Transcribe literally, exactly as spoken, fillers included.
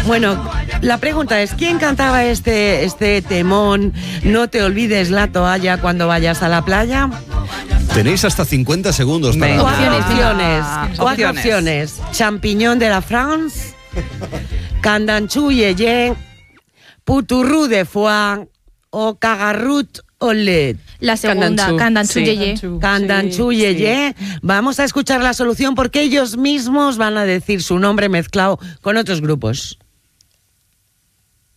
Bueno, la pregunta es, ¿quién cantaba este, este temón? No te olvides la toalla cuando vayas a la playa. Tenéis hasta cincuenta segundos para... Cuatro Opciones, opciones. Cuatro opciones. opciones. Champiñón de la France, Candanchú Yeye, Puturru de Foie o Cagarrut Olet. La segunda, Candanchú Sí. Yeye. Candanchú Sí, Yeye. Vamos a escuchar la solución porque ellos mismos van a decir su nombre mezclado con otros grupos.